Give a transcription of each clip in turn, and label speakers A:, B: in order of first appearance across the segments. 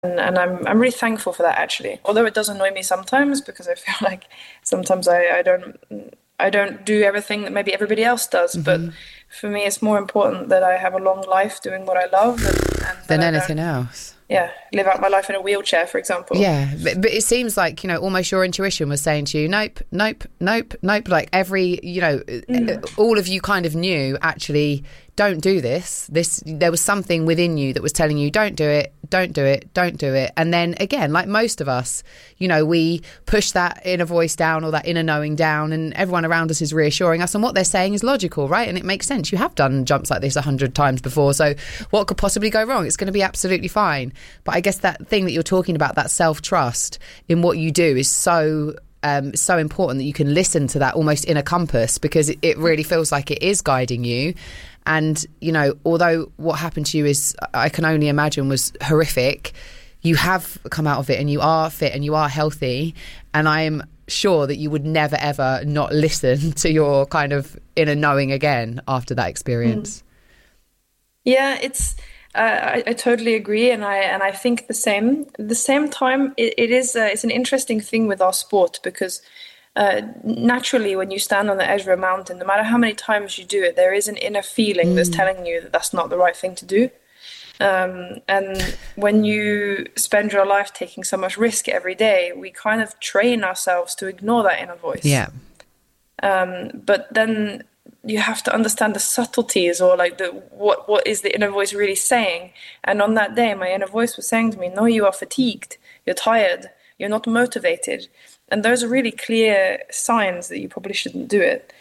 A: and I'm really thankful for that actually. Although it does annoy me sometimes because I feel like sometimes I don't do everything that maybe everybody else does. But for me, it's more important that I have a long life doing what I love and that
B: Than
A: I don't,
B: anything else.
A: yeah, live out my life in a wheelchair, for example.
B: Yeah, but it seems like, almost your intuition was saying to you, nope, nope, nope, nope. Like all of you kind of knew, actually, don't do this. There was something within you that was telling you, don't do it, don't do it, don't do it. And then again, like most of us, we push that inner voice down or that inner knowing down, and everyone around us is reassuring us. And what they're saying is logical, right? And it makes sense. You have done jumps like this 100 times before. So what could possibly go wrong? It's going to be absolutely fine. But I guess that thing that you're talking about, that self-trust in what you do, is so important that you can listen to that almost inner compass, because it really feels like it is guiding you. And, although what happened to you is, I can only imagine, was horrific, you have come out of it and you are fit and you are healthy. And I am sure that you would never, ever not listen to your kind of inner knowing again after that experience.
A: Yeah, I totally agree, and I think the same. At the same time, it's an interesting thing with our sport because naturally, when you stand on the edge of a mountain, no matter how many times you do it, there is an inner feeling that's telling you that that's not the right thing to do. And when you spend your life taking so much risk every day, we kind of train ourselves to ignore that inner voice.
B: Yeah.
A: But then you have to understand the subtleties, or like what is the inner voice really saying. And on that day, my inner voice was saying to me, no, you are fatigued, you're tired, you're not motivated. And those are really clear signs that you probably shouldn't do it.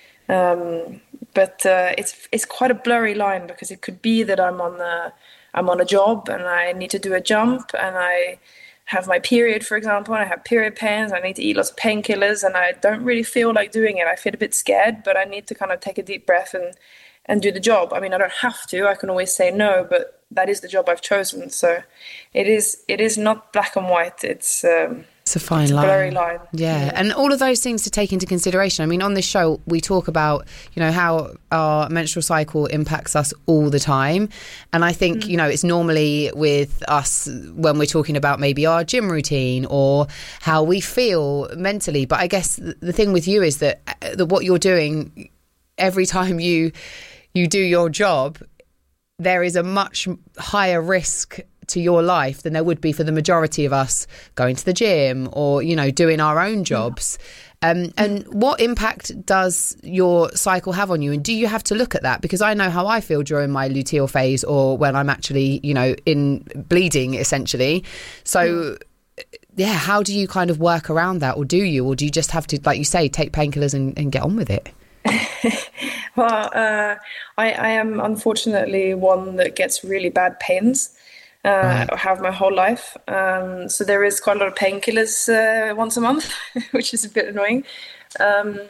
A: But it's quite a blurry line, because it could be that I'm on a job and I need to do a jump, and I have my period, for example, and I have period pains. I need to eat lots of painkillers, and I don't really feel like doing it. I feel a bit scared, but I need to kind of take a deep breath and do the job. I mean, I don't have to. I can always say no, but that is the job I've chosen. So it is not black and white. It's
B: a fine
A: line. Blurry line.
B: Yeah. And all of those things to take into consideration. I mean, on this show, we talk about, how our menstrual cycle impacts us all the time. And I think, it's normally with us when we're talking about maybe our gym routine or how we feel mentally. But I guess the thing with you is that what you're doing every time you do your job, there is a much higher risk to your life than there would be for the majority of us going to the gym or, doing our own jobs. And what impact does your cycle have on you? And do you have to look at that? Because I know how I feel during my luteal phase, or when I'm actually, in bleeding, essentially. So, yeah, how do you kind of work around that? Or do you just have to, like you say, take painkillers and get on with it?
A: Well, I am unfortunately one that gets really bad pains.
B: Right.
A: I have my whole life. So there is quite a lot of painkillers once a month, which is a bit annoying. I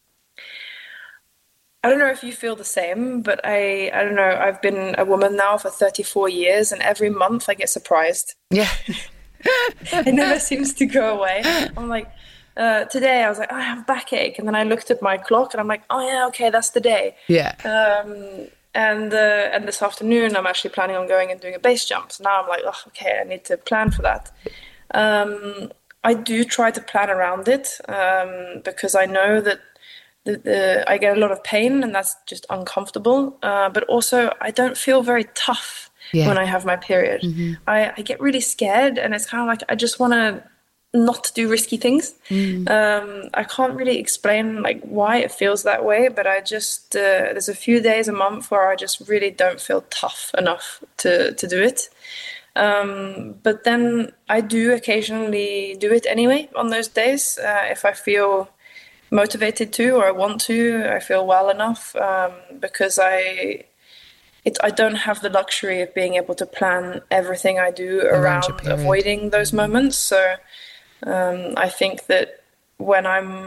A: don't know if you feel the same, but I don't know. I've been a woman now for 34 years, and every month I get surprised.
B: Yeah.
A: It never seems to go away. I'm like, today I was like, I have a backache. And then I looked at my clock and I'm like, oh yeah, okay, that's the day.
B: Yeah.
A: And this afternoon, I'm actually planning on going and doing a base jump. So now I'm like, oh, okay, I need to plan for that. I do try to plan around it because I know that I get a lot of pain, and that's just uncomfortable. But also, I don't feel very tough when I have my period. Mm-hmm. I get really scared, and it's kind of like I just want to not do risky things. I can't really explain like why it feels that way, but I just there's a few days a month where I just really don't feel tough enough to do it. But then I do occasionally do it anyway on those days if I feel motivated to, or I want to, I feel well enough, because I don't have the luxury of being able to plan everything I do around avoiding those moments. So I think that when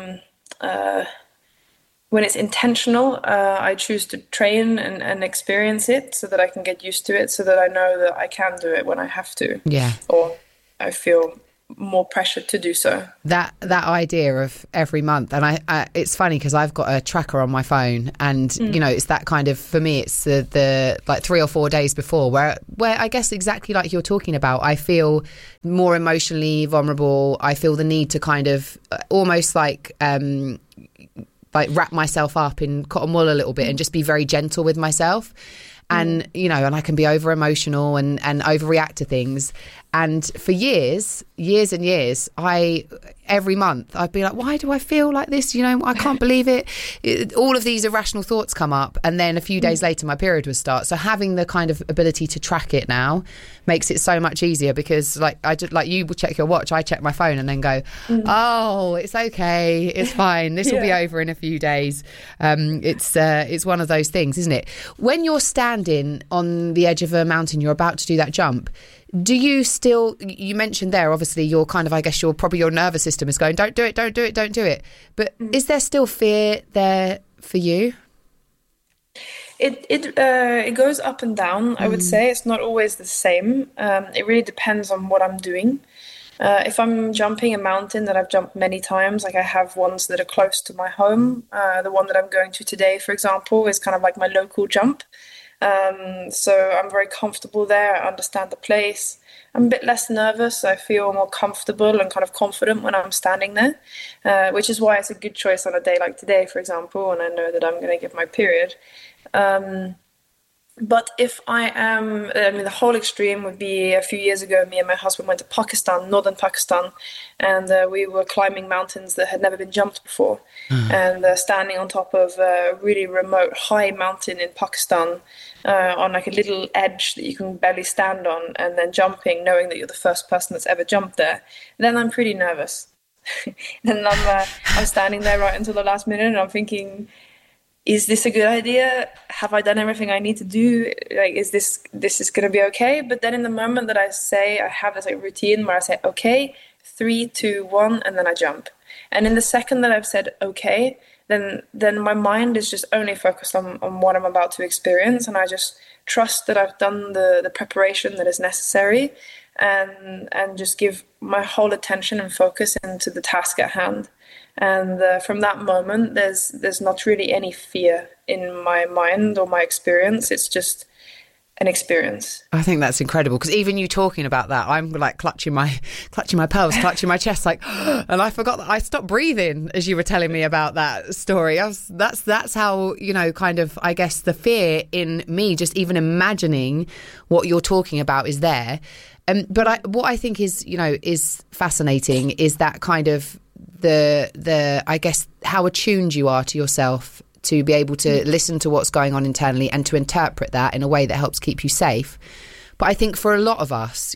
A: it's intentional, I choose to train and experience it so that I can get used to it, so that I know that I can do it when I have to.
B: Yeah.
A: Or I feel more pressure to do so.
B: That idea of every month, and I it's funny because I've got a tracker on my phone, and it's that kind of, for me it's the like 3 or 4 days before where I guess exactly like you're talking about, I feel more emotionally vulnerable. I feel the need to kind of almost like wrap myself up in cotton wool a little bit and just be very gentle with myself. And, and I can be over emotional and overreact to things. And for years and years, every month I'd be like, why do I feel like this? I can't believe it. All of these irrational thoughts come up. And then a few days later, my period would start. So having the kind of ability to track it now makes it so much easier, because like you will check your watch, I check my phone and then go, oh, it's okay. It's fine. This will be over in a few days. It's one of those things, isn't it? When you're standing on the edge of a mountain, you're about to do that jump. Do you still, you mentioned there, obviously you're kind of, I guess your nervous system is going, don't do it, don't do it, don't do it. But is there still fear there for you?
A: It goes up and down, I would say. It's not always the same. It really depends on what I'm doing. If I'm jumping a mountain that I've jumped many times, like I have ones that are close to my home, the one that I'm going to today, for example, is kind of like my local jump. So I'm very comfortable there. I understand the place. I'm a bit less nervous. I feel more comfortable and kind of confident when I'm standing there, which is why it's a good choice on a day like today, for example, when I know that I'm going to get my period. But if the whole extreme would be a few years ago, me and my husband went to Pakistan, northern Pakistan, and we were climbing mountains that had never been jumped before. And standing on top of a really remote, high mountain in Pakistan, on like a little edge that you can barely stand on, and then jumping, knowing that you're the first person that's ever jumped there, then I'm pretty nervous. And I'm standing there right until the last minute, and I'm thinking, is this a good idea? Have I done everything I need to do? Like, is this is going to be okay? But then in the moment that I have this like routine where I say, okay, 3, 2, 1, and then I jump. And in the second that I've said, okay, then my mind is just only focused on what I'm about to experience. And I just trust that I've done the preparation that is necessary, and just give my whole attention and focus into the task at hand. And from that moment, there's not really any fear in my mind or my experience. It's just an experience.
B: I think that's incredible, because even you talking about that, I'm like clutching my pearls, clutching my chest, like, and I forgot that I stopped breathing as you were telling me about that story. That's how, kind of, I guess the fear in me, just even imagining what you're talking about, is there. But what I think is, is fascinating is that kind of the I guess how attuned you are to yourself to be able to listen to what's going on internally and to interpret that in a way that helps keep you safe. But I think for a lot of us,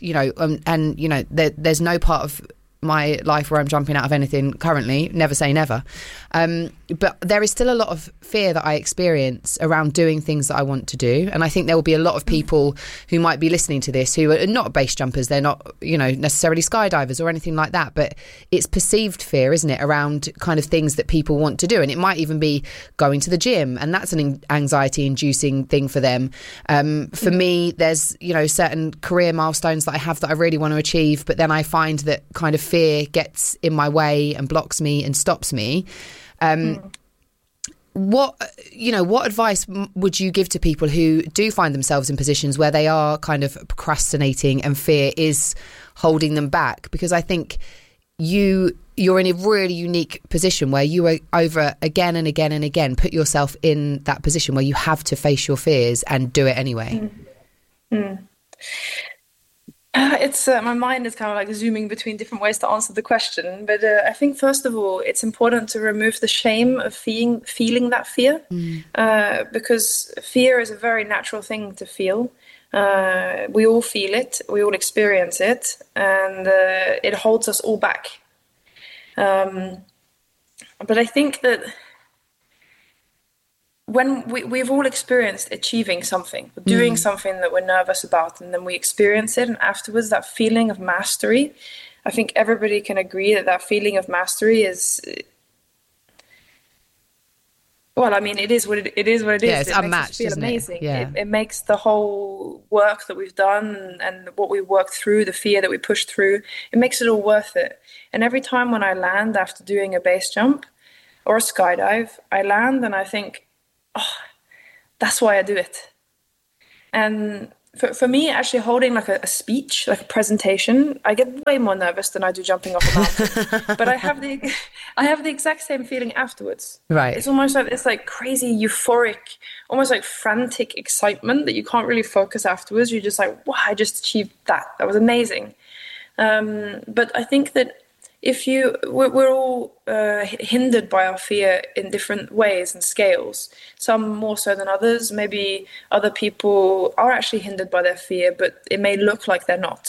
B: there's no part of my life where I'm jumping out of anything currently, never say never. But there is still a lot of fear that I experience around doing things that I want to do. And I think there will be a lot of people who might be listening to this who are not base jumpers. They're not, necessarily skydivers or anything like that. But it's perceived fear, isn't it, around kind of things that people want to do. And it might even be going to the gym. And that's an anxiety-inducing thing for them. For me, there's, certain career milestones that I have that I really want to achieve. But then I find that kind of fear gets in my way and blocks me and stops me. What advice would you give to people who do find themselves in positions where they are kind of procrastinating and fear is holding them back? Because I think you're in a really unique position where you are over again and again and again put yourself in that position where you have to face your fears and do it anyway.
A: It's my mind is kind of like zooming between different ways to answer the question. But I think, first of all, it's important to remove the shame of feeling that fear, because fear is a very natural thing to feel. We all feel it, we all experience it, and it holds us all back. But I think that when we've all experienced achieving something, doing something that we're nervous about, and then we experience it, and afterwards that feeling of mastery, I think everybody can agree that feeling of mastery Well, I mean, it is what it is.
B: Yeah, it's
A: it
B: unmatched,
A: makes us feel
B: isn't
A: amazing.
B: it? Yeah.
A: It makes the whole work that we've done and what we worked through, the fear that we pushed through, it makes it all worth it. And every time when I land after doing a base jump or a skydive, I land and I think, oh, that's why I do it. And for me, actually holding like a speech, like a presentation, I get way more nervous than I do jumping off a mountain. But I have the exact same feeling afterwards.
B: Right.
A: It's almost like this like crazy euphoric, almost like frantic excitement that you can't really focus afterwards. You're just like, wow, I just achieved that. That was amazing. But I think that we're all hindered by our fear in different ways and scales, some more so than others. Maybe other people are actually hindered by their fear, but it may look like they're not.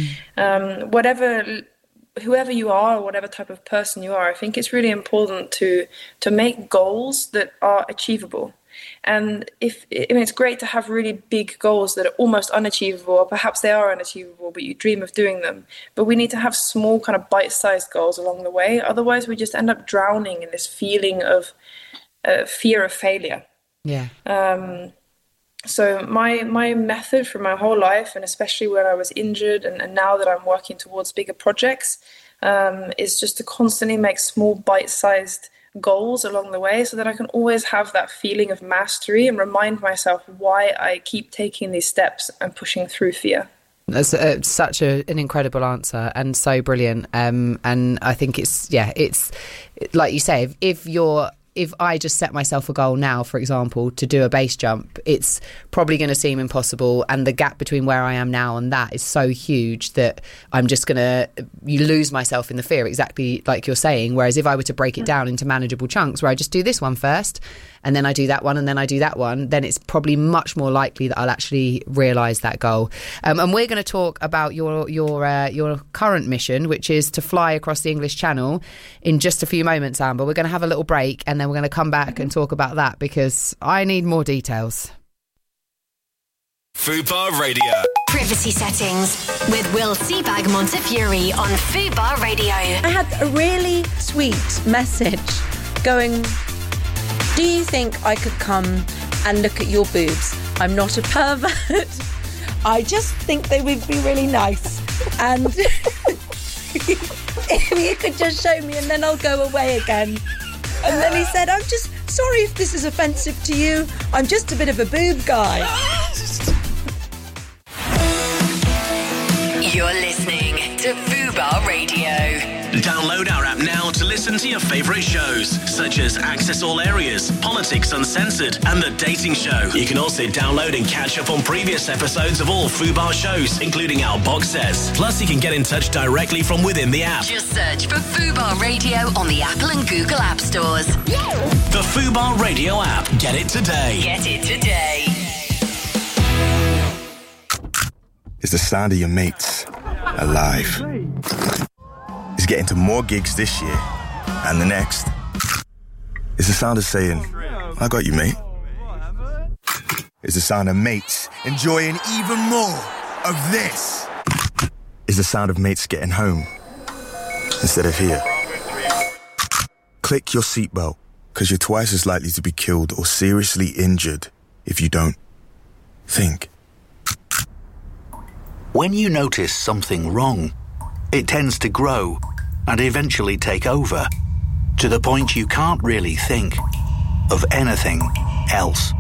A: Whoever you are, or whatever type of person you are, I think it's really important to make goals that are achievable. And it's great to have really big goals that are almost unachievable, or perhaps they are unachievable, but you dream of doing them. But we need to have small kind of bite-sized goals along the way. Otherwise, we just end up drowning in this feeling of fear of failure.
B: Yeah.
A: So my method for my whole life, and especially when I was injured and now that I'm working towards bigger projects, is just to constantly make small bite-sized goals along the way, so that I can always have that feeling of mastery and remind myself why I keep taking these steps and pushing through fear.
B: That's such an incredible answer and so brilliant. And I think it's like you say, if I just set myself a goal now, for example, to do a base jump, it's probably going to seem impossible. And the gap between where I am now and that is so huge that I'm just going to lose myself in the fear, exactly like you're saying. Whereas if I were to break it down into manageable chunks, where I just do this one first, and then I do that one, and then I do that one, then it's probably much more likely that I'll actually realise that goal. And we're going to talk about your current mission, which is to fly across the English Channel, in just a few moments, Amber. We're going to have a little break, and then we're going to come back and talk about that, because I need more details.
C: Fubar Radio.
D: Privacy settings with Will Seabag Montefiore on Fubar Radio.
E: I had a really sweet message going, do you think I could come and look at your boobs? I'm not a pervert. I just think they would be really nice. And if you could just show me, and then I'll go away again. And then he said, I'm just sorry if this is offensive to you. I'm just a bit of a boob guy.
D: You're listening to Fubar Radio.
C: Download our app now to listen to your favourite shows, such as Access All Areas, Politics Uncensored, and The Dating Show. You can also download and catch up on previous episodes of all Fubar shows, including our box sets. Plus, you can get in touch directly from within the app.
D: Just search for Fubar Radio on the Apple and Google App Stores.
C: The Fubar Radio app. Get it today.
D: Get it today.
F: It's the sound of your mates alive. It's getting to more gigs this year and the next. It's the sound of saying, I got you, mate. It's the sound of mates enjoying even more of this. It's the sound of mates getting home instead of here. Click your seatbelt, because you're twice as likely to be killed or seriously injured if you don't. Think.
G: When you notice something wrong, it tends to grow and eventually take over, to the point you can't really think of anything else.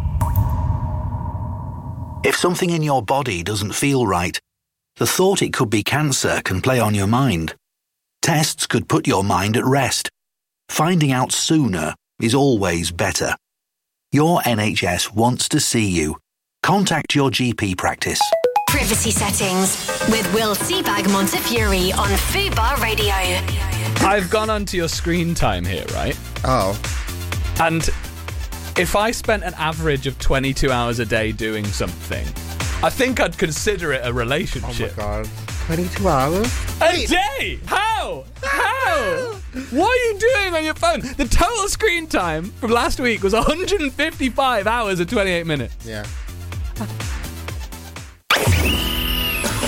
G: If something in your body doesn't feel right, the thought it could be cancer can play on your mind. Tests could put your mind at rest. Finding out sooner is always better. Your NHS wants to see you. Contact your GP practice.
D: Privacy settings with Will Seabag Montefiore on Fubar Radio.
H: I've gone onto your screen time here, right?
F: Oh.
H: And if I spent an average of 22 hours a day doing something, I think I'd consider it a relationship.
F: Oh my God. 22 hours?
H: A day? How? What are you doing on your phone? The total screen time from last week was 155 hours and 28 minutes.
F: Yeah.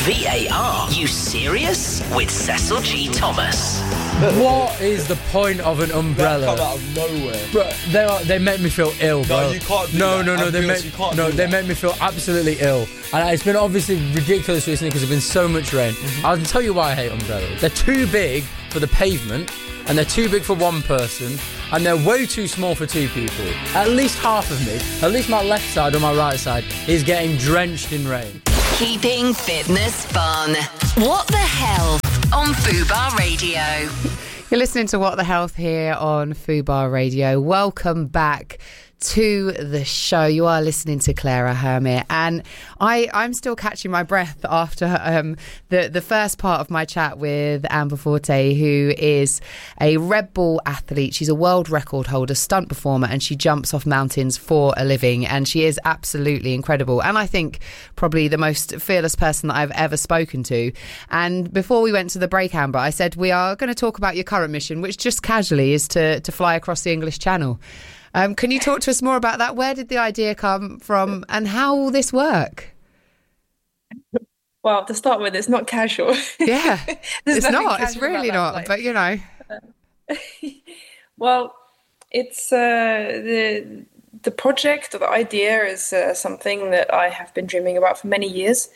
C: VAR. You serious? With Cecil G. Thomas.
H: What is the point of an umbrella?
I: That come out of nowhere.
H: Bro, they make me feel ill, bro.
I: No, you can't do
H: no,
I: that.
H: No, they make me feel absolutely ill. And it's been obviously ridiculous recently because there's been so much rain. I'll tell you why I hate umbrellas. They're too big for the pavement, and they're too big for one person, and they're way too small for two people. At least half of me, at least my left side or my right side, is getting drenched in rain.
D: Keeping fitness fun. What the Health on Fubar Radio.
B: You're listening to What the Health here on Fubar Radio. Welcome back to the show. You are listening to Clara Hermit, and I'm still catching my breath after the first part of my chat with Amber Forte, who is a Red Bull athlete. She's a world record holder, stunt performer, and she jumps off mountains for a living, and she is absolutely incredible, and I think probably the most fearless person that I've ever spoken to. And before we went to the break, Amber, I said we are going to talk about your current mission, which just casually is to fly across the English Channel. Can you talk to us more about that? Where did the idea come from, and how will this work?
A: Well, to start with, it's not casual.
B: Yeah, it's not. It's
A: casual
B: really
A: about
B: not. But you know,
A: well, it's the project or the idea is something that I have been dreaming about for many years.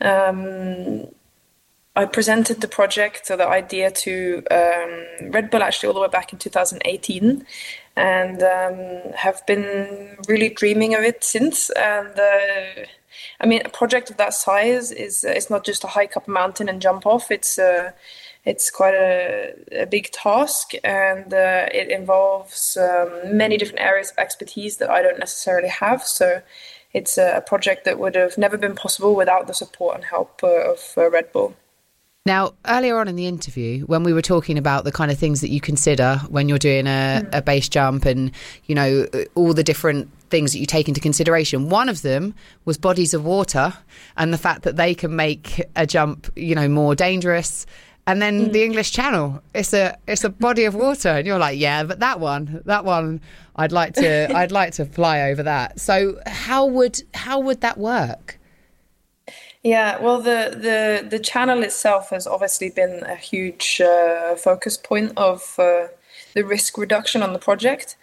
A: I presented the project or the idea to Red Bull actually all the way back in 2018, and have been really dreaming of it since. And I mean, a project of that size is it's not just to hike up a mountain and jump off. It's quite a big task, and it involves many different areas of expertise that I don't necessarily have. So it's a project that would have never been possible without the support and help of Red Bull.
B: Now, earlier on in the interview, when we were talking about the kind of things that you consider when you're doing a base jump, and, you know, all the different things that you take into consideration, one of them was bodies of water and the fact that they can make a jump, you know, more dangerous. And then the English Channel, it's a body of water, and you're like, yeah, but that one, I'd like to fly over that. So how would that work?
A: Yeah, well, the channel itself has obviously been a huge focus point of the risk reduction on the project.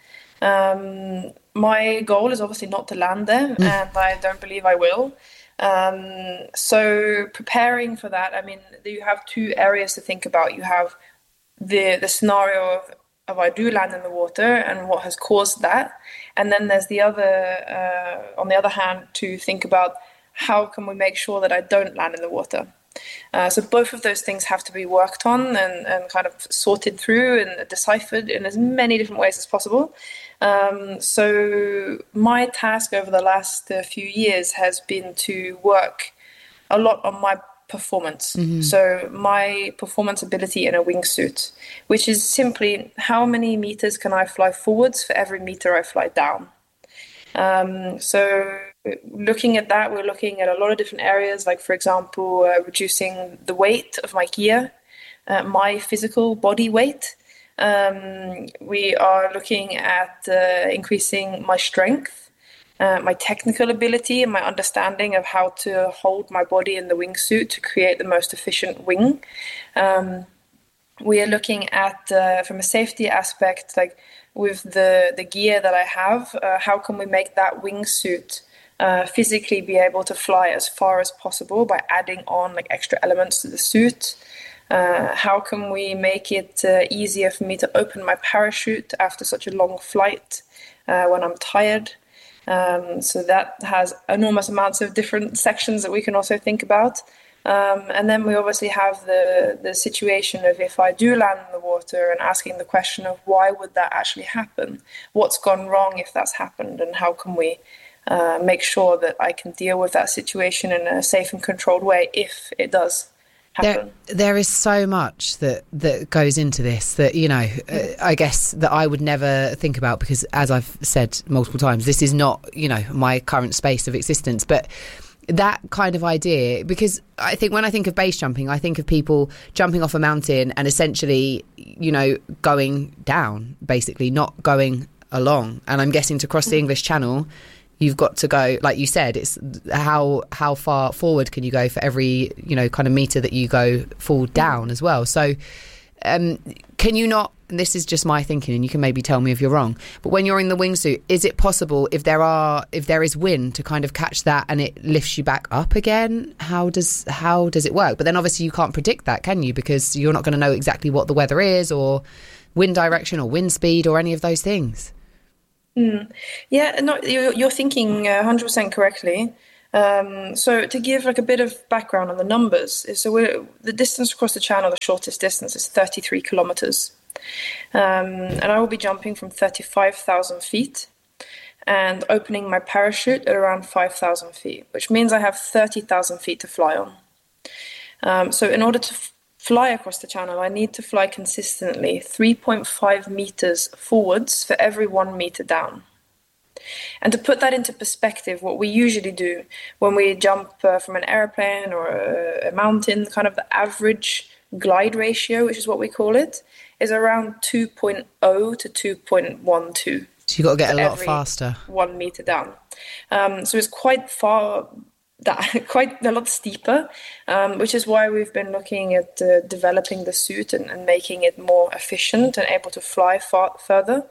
A: My goal is obviously not to land there, and I don't believe I will. So preparing for that, I mean, you have two areas to think about. You have the scenario of I do land in the water and what has caused that, and then there's the other, on the other hand, to think about how can we make sure that I don't land in the water? So both of those things have to be worked on and kind of sorted through and deciphered in as many different ways as possible. So my task over the last few years has been to work a lot on my performance. So my performance ability in a wingsuit, which is simply how many meters can I fly forwards for every meter I fly down. So looking at that, we're looking at a lot of different areas, like, for example, reducing the weight of my gear, my physical body weight. We are looking at increasing my strength, my technical ability, and my understanding of how to hold my body in the wingsuit to create the most efficient wing. We are looking at, from a safety aspect, like with the gear that I have, how can we make that wingsuit physically be able to fly as far as possible by adding on like extra elements to the suit? How can we make it easier for me to open my parachute after such a long flight when I'm tired? So that has enormous amounts of different sections that we can also think about. And then we obviously have the situation of if I do land in the water and asking the question of why would that actually happen? What's gone wrong if that's happened? And how can we make sure that I can deal with that situation in a safe and controlled way if it does happen?
B: There is so much that goes into this that, you know, I guess that I would never think about because, as I've said multiple times, this is not, you know, my current space of existence. But that kind of idea, because I think when I think of base jumping, I think of people jumping off a mountain and essentially, you know, going down, basically not going along. And I'm guessing to cross the English Channel, You've got to go, like you said, it's how far forward can you go for every, kind of meter that you go fall down as well. So can you not, and this is just my thinking, and you can maybe tell me if you're wrong, but when you're in the wingsuit, is it possible if there is wind to kind of catch that and it lifts you back up again? How does it work? But then obviously you can't predict that, can you? Because you're not going to know exactly what the weather is or wind direction or wind speed or any of those things.
A: Yeah, no, you're thinking 100% correctly. So to give like a bit of background on the numbers, the distance across the channel, the shortest distance is 33 kilometers. And I will be jumping from 35,000 feet and opening my parachute at around 5,000 feet, which means I have 30,000 feet to fly on. So in order to fly across the channel, I need to fly consistently 3.5 meters forwards for every 1 meter down. And to put that into perspective, what we usually do when we jump from an airplane or a mountain, kind of the average glide ratio, which is what we call it, is around 2.0 to 2.12.
B: So you've got to get a lot faster.
A: 1 meter down. So it's quite a lot steeper, which is why we've been looking at developing the suit and making it more efficient and able to fly further.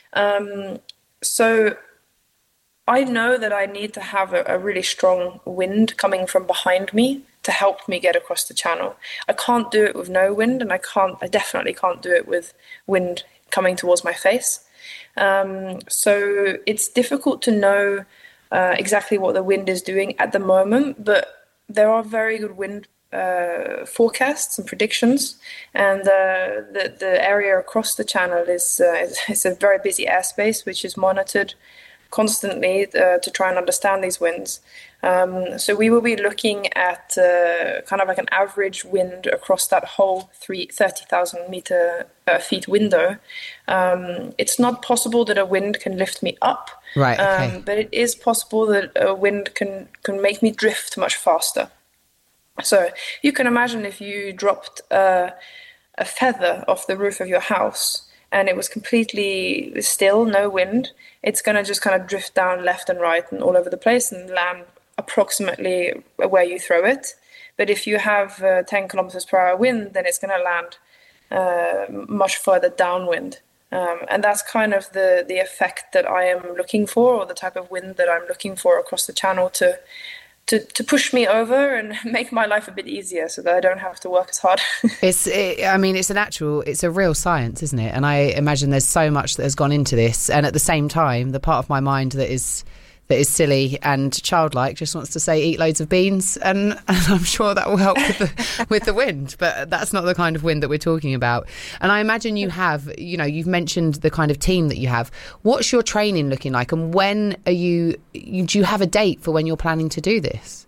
A: So I know that I need to have a really strong wind coming from behind me to help me get across the channel. I can't do it with no wind, and I definitely can't do it with wind coming towards my face. So it's difficult to know exactly what the wind is doing at the moment, but there are very good wind forecasts and predictions, and the area across the channel is a very busy airspace, which is monitored constantly to try and understand these winds. So we will be looking at kind of like an average wind across that whole 30,000 feet window. It's not possible that a wind can lift me up,
B: right? Okay.
A: But it is possible that a wind can make me drift much faster. So you can imagine if you dropped a feather off the roof of your house and it was completely still, no wind, it's going to just kind of drift down left and right and all over the place and land approximately where you throw it. But if you have 10 kilometers per hour wind, then it's going to land much further downwind. And that's kind of the effect that I am looking for, or the type of wind that I'm looking for across the channel to push me over and make my life a bit easier so that I don't have to work as hard.
B: It's a real science, isn't it? And I imagine there's so much that has gone into this. And at the same time, the part of my mind that is silly and childlike just wants to say eat loads of beans, and I'm sure that will help with the wind, but that's not the kind of wind that we're talking about. And I imagine you have, you've mentioned the kind of team that you have. What's your training looking like, and when do you have a date for when you're planning to do this?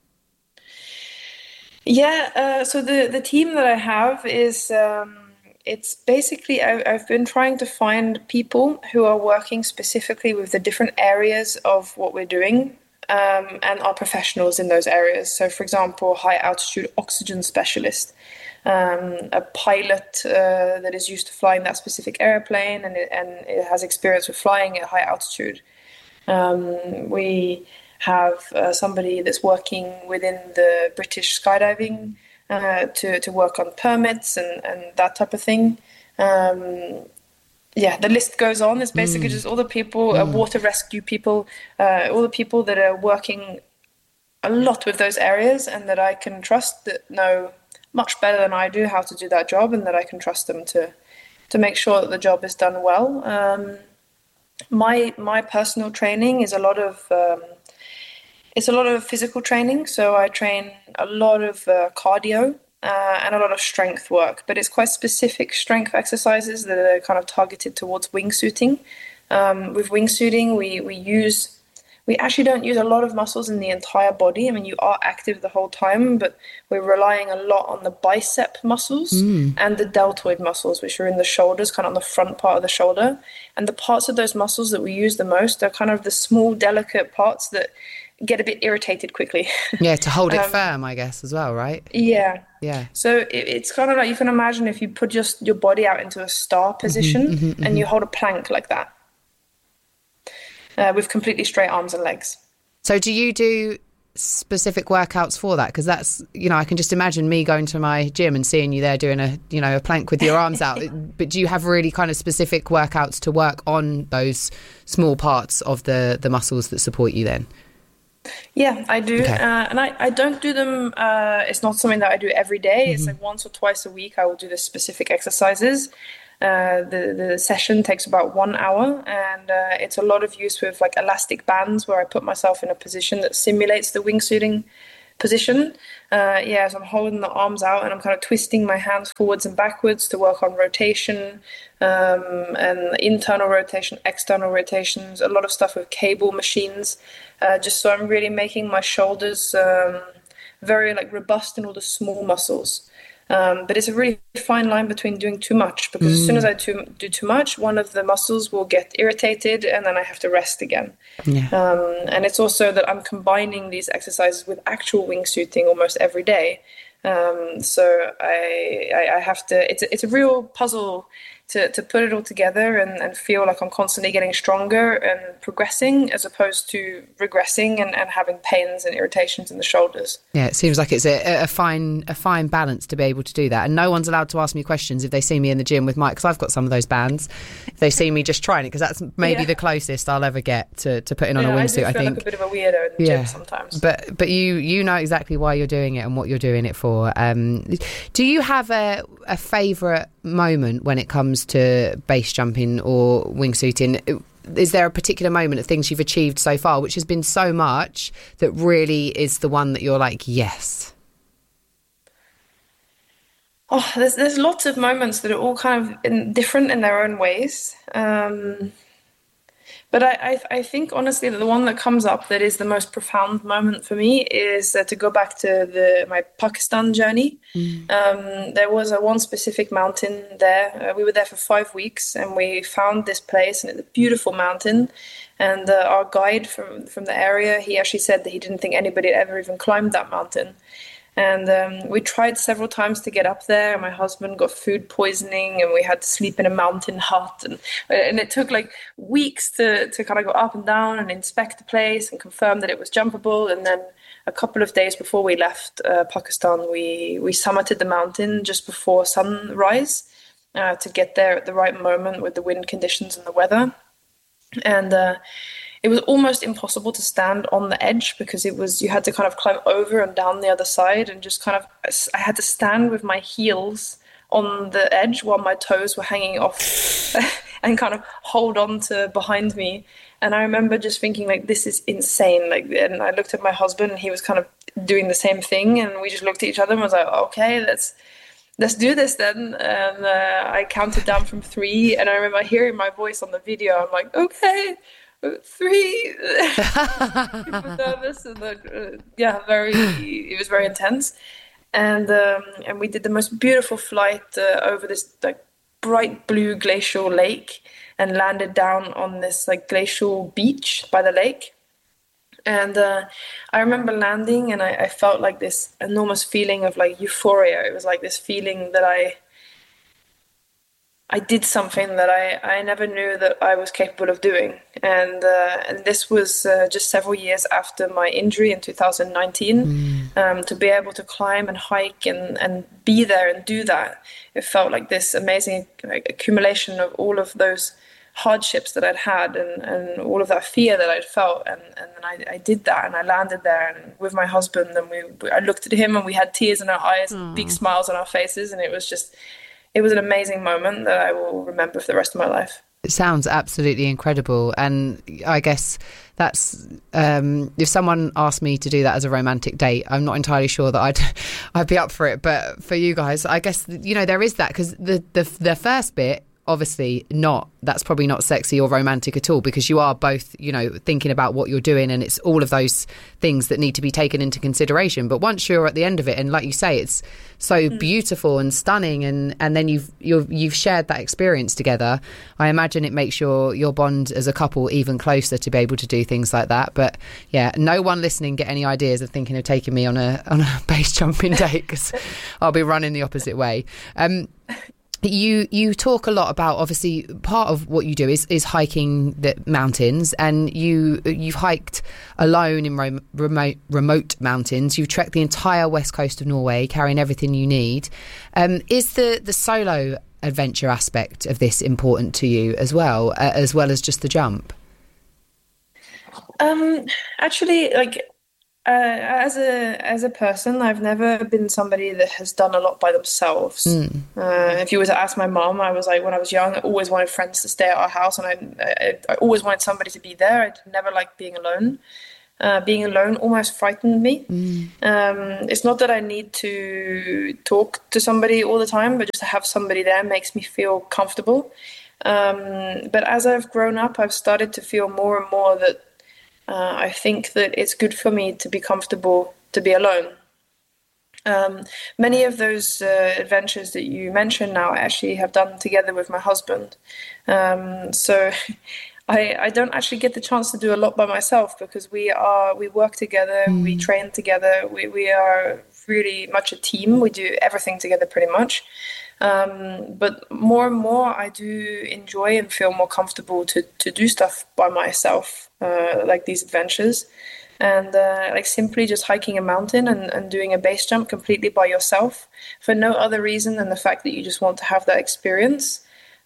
A: Yeah, so the team that I have is it's basically, I've been trying to find people who are working specifically with the different areas of what we're doing, and are professionals in those areas. So, for example, high altitude oxygen specialist, a pilot that is used to flying that specific airplane and it has experience with flying at high altitude. We have somebody that's working within the British skydiving to work on permits and that type of thing. The list goes on. It's basically just all the people, water rescue people, all the people that are working a lot with those areas and that I can trust, that know much better than I do how to do that job, and that I can trust them to make sure that the job is done well. My personal training is a lot of physical training, so I train a lot of cardio and a lot of strength work, but it's quite specific strength exercises that are kind of targeted towards wingsuiting. With wingsuiting, we actually don't use a lot of muscles in the entire body. I mean, you are active the whole time, but we're relying a lot on the bicep muscles and the deltoid muscles, which are in the shoulders, kind of on the front part of the shoulder. And the parts of those muscles that we use the most are kind of the small, delicate parts that get a bit irritated quickly.
B: Yeah, to hold it firm, I guess, as well, right?
A: Yeah.
B: Yeah.
A: So it's kind of like, you can imagine if you put just your body out into a star position and you hold a plank like that. with completely straight arms and legs.
B: So do you do specific workouts for that? Because that's, I can just imagine me going to my gym and seeing you there doing a plank with your arms out. But do you have really kind of specific workouts to work on those small parts of the muscles that support you then?
A: Yeah, I do.
B: Okay.
A: And I don't do them. It's not something that I do every day. It's like once or twice a week I will do the specific exercises. The session takes about 1 hour, and it's a lot of use with like elastic bands where I put myself in a position that simulates the wingsuiting position. So I'm holding the arms out and I'm kind of twisting my hands forwards and backwards to work on rotation, and internal rotation, external rotations, a lot of stuff with cable machines, just so I'm really making my shoulders very like robust in all the small muscles. But it's a really fine line between doing too much, because as soon as I do too much, one of the muscles will get irritated and then I have to rest again. Yeah. And it's also that I'm combining these exercises with actual wingsuiting almost every day. So I have to, it's a real puzzle to put it all together and feel like I'm constantly getting stronger and progressing, as opposed to regressing and having pains and irritations in the shoulders.
B: Yeah, it seems like it's a fine balance to be able to do that. And no one's allowed to ask me questions if they see me in the gym with Mike, because I've got some of those bands. If they see me just trying it, because that's maybe the closest I'll ever get to putting on a wingsuit, I think.
A: Like a bit of a weirdo in the gym sometimes.
B: But you know exactly why you're doing it and what you're doing it for. Do you have a favourite moment when it comes to base jumping or wingsuiting? Is there a particular moment of things you've achieved so far which has been so much that really is the one that you're like, yes?
A: Oh, there's lots of moments that are all kind of different in their own ways. But I think, honestly, that the one that comes up that is the most profound moment for me is to go back to my Pakistan journey. There was one specific mountain there. We were there for 5 weeks, and we found this place, and it's a beautiful mountain. And our guide from the area, he actually said that he didn't think anybody had ever even climbed that mountain. And we tried several times to get up there. My husband got food poisoning and we had to sleep in a mountain hut. And it took like weeks to kind of go up and down and inspect the place and confirm that it was jumpable. And then a couple of days before we left Pakistan, we summited the mountain just before sunrise to get there at the right moment with the wind conditions and the weather. And it was almost impossible to stand on the edge, because you had to kind of climb over and down the other side, and just kind of, I had to stand with my heels on the edge while my toes were hanging off and kind of hold on to behind me. And I remember just thinking, like, this is insane. Like, and I looked at my husband and he was kind of doing the same thing, and we just looked at each other and was like, okay, let's do this then. And I counted down from 3, and I remember hearing my voice on the video. I'm like, okay, 3. Nervous and it was very intense. And we did the most beautiful flight over this like bright blue glacial lake, and landed down on this like glacial beach by the lake. And I remember landing, and I felt like this enormous feeling of like euphoria. It was like this feeling that I did something that I never knew that I was capable of doing. And this was just several years after my injury in 2019. To be able to climb and hike and be there and do that, it felt like this amazing accumulation of all of those hardships that I'd had and all of that fear that I'd felt. And then I did that, and I landed there, and with my husband, and I looked at him, and we had tears in our eyes, big smiles on our faces, and it was an amazing moment that I will remember for the rest of my life.
B: It sounds absolutely incredible. And I guess that's, if someone asked me to do that as a romantic date, I'm not entirely sure that I'd be up for it. But for you guys, I guess, there is that, because the first bit, obviously that's probably not sexy or romantic at all, because you are both, thinking about what you're doing, and it's all of those things that need to be taken into consideration. But once you're at the end of it, and like you say, it's so beautiful and stunning, and then you've shared that experience together, I imagine it makes your bond as a couple even closer to be able to do things like that. But yeah, no one listening get any ideas of thinking of taking me on a base jumping date, because I'll be running the opposite way. You talk a lot about, obviously, part of what you do is hiking the mountains, and you've hiked alone in remote mountains. You've trekked the entire west coast of Norway, carrying everything you need. Is the solo adventure aspect of this important to you as well as just the jump?
A: Actually, like, as a person, I've never been somebody that has done a lot by themselves. If you were to ask my mom, I was like, when I was young, I always wanted friends to stay at our house, and I always wanted somebody to be there. I never liked being alone. Being alone almost frightened me. It's not that I need to talk to somebody all the time, but just to have somebody there makes me feel comfortable. But as I've grown up, I've started to feel more and more that I think that it's good for me to be comfortable to be alone. Many of those adventures that you mentioned now, I actually have done together with my husband. So I don't actually get the chance to do a lot by myself, because we work together, we train together, we are really much a team. We do everything together pretty much. But more and more I do enjoy and feel more comfortable to do stuff by myself, like these adventures. And like simply just hiking a mountain and doing a base jump completely by yourself for no other reason than the fact that you just want to have that experience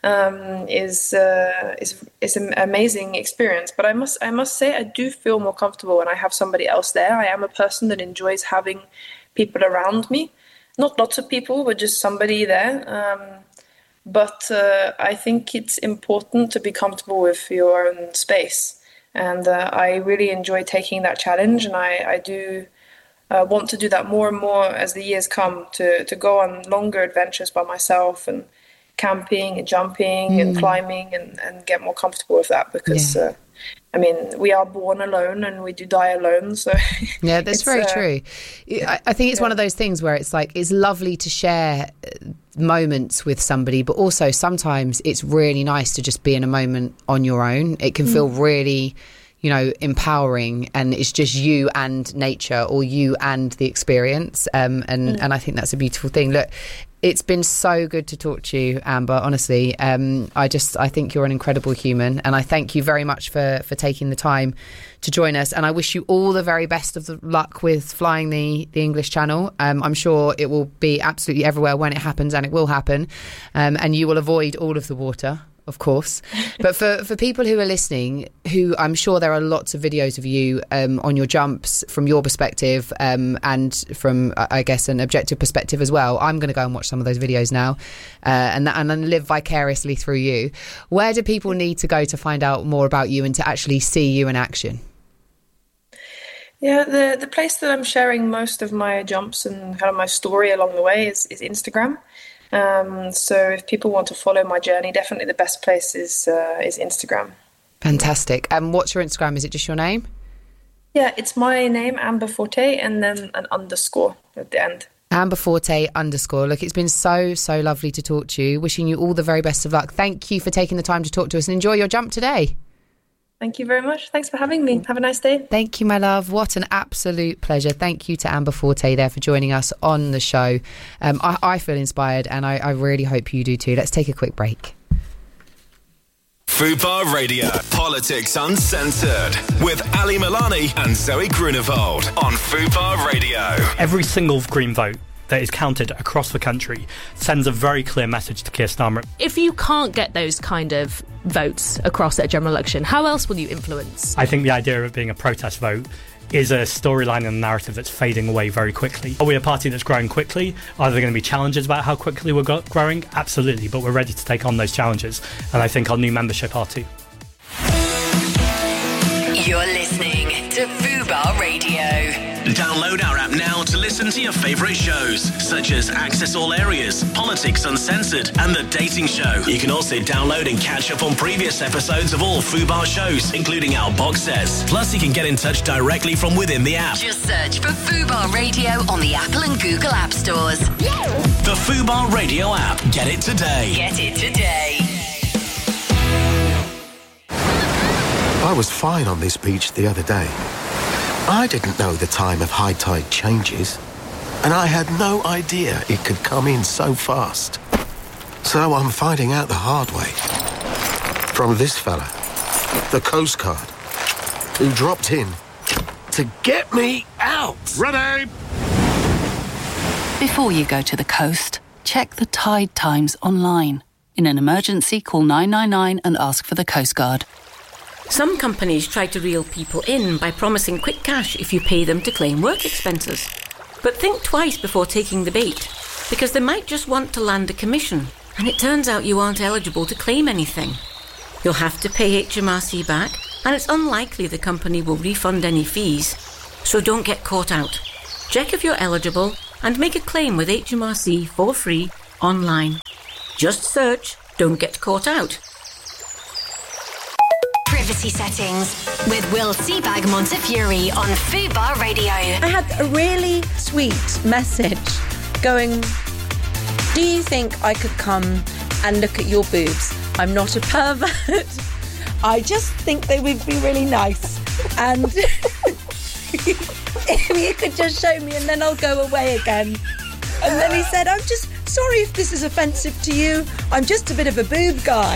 A: is an amazing experience. But I must say I do feel more comfortable when I have somebody else there. I am a person that enjoys having people around me. Not lots of people, but just somebody there. But I think it's important to be comfortable with your own space. And I really enjoy taking that challenge. And I do want to do that more and more as the years come, to go on longer adventures by myself, and camping and jumping and climbing, and get more comfortable with that. Because I mean, we are born alone and we do die alone. So
B: yeah, that's very true. I think it's one of those things where it's like, it's lovely to share moments with somebody, but also sometimes it's really nice to just be in a moment on your own. It can feel really, empowering, and it's just you and nature, or you and the experience. And I think that's a beautiful thing. Look, it's been so good to talk to you, Amber, honestly. I think you're an incredible human, and I thank you very much for taking the time to join us. And I wish you all the very best of the luck with flying the English Channel. I'm sure it will be absolutely everywhere when it happens, and it will happen. And you will avoid all of the water, of course. But for people who are listening, who I'm sure there are lots of videos of you on your jumps from your perspective, and from, I guess, an objective perspective as well. I'm going to go and watch some of those videos now, and then live vicariously through you. Where do people need to go to find out more about you and to actually see you in action?
A: Yeah, the place that I'm sharing most of my jumps and kind of my story along the way is Instagram. So if people want to follow my journey, definitely the best place is Instagram. Fantastic.
B: And what's your Instagram? Is it just your name?
A: Yeah, it's my name, Amber Forte, and then an underscore at the end.
B: Amber Forte _ Look, it's been so lovely to talk to you. Wishing you all the very best of luck. Thank you for taking the time to talk to us, and enjoy your jump today.
A: Thank you very much. Thanks for having me. Have a nice day.
B: Thank you, my love. What an absolute pleasure. Thank you to Amber Forte there for joining us on the show. I feel inspired, and I really hope you do too. Let's take a quick break.
C: Fubar Radio, Politics Uncensored, with Ali Milani and Zoe Grunewald on Fubar Radio.
I: Every single Green vote that is counted across the country sends a very clear message to Keir Starmer.
J: If you can't get those kind of votes across at a general election, how else will you influence?
I: I think the idea of it being a protest vote is a storyline and a narrative that's fading away very quickly. Are we a party that's growing quickly? Are there going to be challenges about how quickly we're growing? Absolutely, but we're ready to take on those challenges, and I think our new membership are too.
D: You're listening to Fubar Radio.
C: Download our app now to listen to your favourite shows, such as Access All Areas, Politics Uncensored, and The Dating Show. You can also download and catch up on previous episodes of all Fubar shows, including our box sets. Plus, you can get in touch directly from within the app.
D: Just search for Fubar Radio on the Apple and Google App Stores.
C: The Fubar Radio app. Get it today.
D: Get it today.
K: I was fine on this beach the other day. I didn't know the time of high tide changes, and I had no idea it could come in so fast. So I'm finding out the hard way. From this fella, the Coast Guard, who dropped in to get me out.
L: Ready?
M: Before you go to the coast, check the tide times online. In an emergency, call 999 and ask for the Coast Guard.
N: Some companies try to reel people in by promising quick cash if you pay them to claim work expenses. But think twice before taking the bait, because they might just want to land a commission, and it turns out you aren't eligible to claim anything. You'll have to pay HMRC back, and it's unlikely the company will refund any fees. So don't get caught out. Check if you're eligible and make a claim with HMRC for free online. Just search "Don't Get Caught Out."
D: Privacy settings with Will Seabag Montefiore on Fubar Radio.
E: I had a really sweet message going, do you think I could come and look at your boobs? I'm not a pervert. I just think they would be really nice. And if you could just show me and then I'll go away again. And then he said, I'm just sorry if this is offensive to you. I'm just a bit of a boob guy.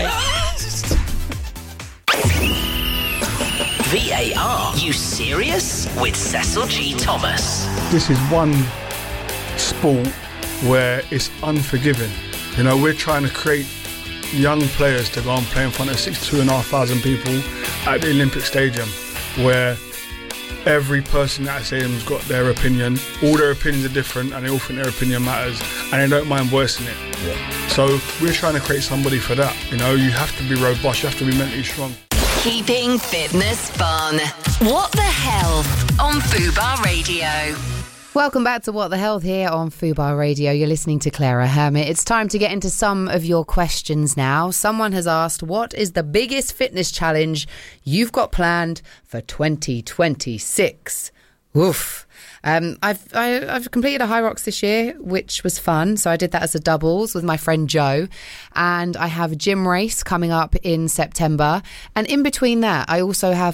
C: VAR, you serious? With Cecil G. Thomas.
L: This is one sport where it's unforgiving. You know, we're trying to create young players to go and play in front of 62,500 people at the Olympic Stadium, where every person at that stadium's got their opinion. All their opinions are different and they all think their opinion matters and they don't mind voicing it. Yeah. So we're trying to create somebody for that. You know, you have to be robust, you have to be mentally strong.
D: Keeping fitness fun. What the Hell on Fubar Radio.
B: Welcome back to What the Health here on Fubar Radio. You're listening to Clara Hermit. It's time to get into some of your questions now. Someone has asked, what is the biggest fitness challenge you've got planned for 2026? Oof. I've completed a High Rocks this year, which was fun. So I did that as a doubles with my friend Joe. And I have a gym race coming up in September. And in between that, I also have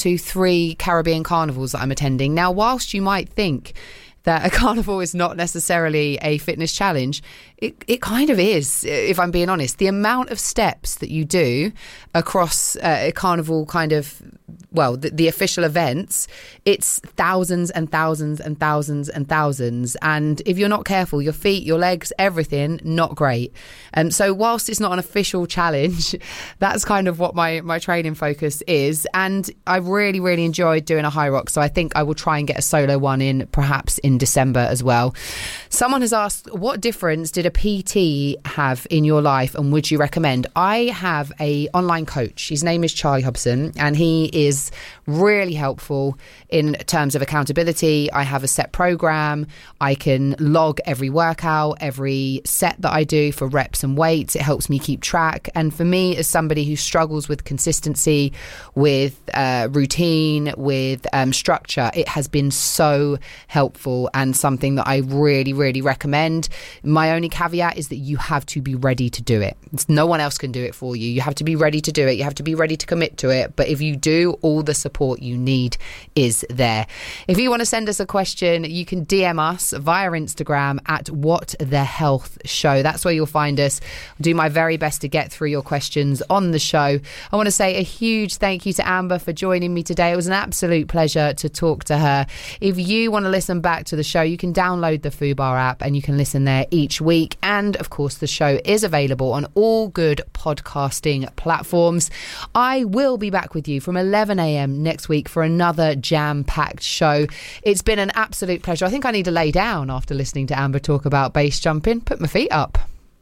B: 3 Caribbean carnivals that I'm attending. Now, whilst you might think that a carnival is not necessarily a fitness challenge, it kind of is, if I'm being honest. The amount of steps that you do across a carnival kind of, well, the official events, it's thousands and thousands and thousands and thousands. And if you're not careful, your feet, your legs, everything, not great. So whilst it's not an official challenge, that's kind of what my training focus is. And I really, really enjoyed doing a High Rock. So I think I will try and get a solo one in perhaps in December as well. Someone has asked, what difference did a PT have in your life and would you recommend? I have a online coach. His name is Charlie Hobson and he is really helpful in terms of accountability. I have a set program. I can log every workout, every set that I do for reps and weights. It helps me keep track. And for me, as somebody who struggles with consistency, with routine, with structure, it has been so helpful and something that I really, really recommend. My only caveat is that you have to be ready to do it. No one else can do it for you. You have to be ready to do it. You have to be ready to commit to it. But if you do, all the support you need is there. If you want to send us a question, you can DM us via Instagram at What the Health Show. That's where you'll find us. I'll do my very best to get through your questions on the show. I want to say a huge thank you to Amber for joining me today. It was an absolute pleasure to talk to her. If you want to listen back to the show, you can download the Fubar app and you can listen there each week. And of course, the show is available on all good podcasting platforms. I will be back with you from 11 a.m. next week for another jam-packed show. It's been an absolute pleasure. I think I need to lay down after listening to Amber talk about base jumping. Put my feet up.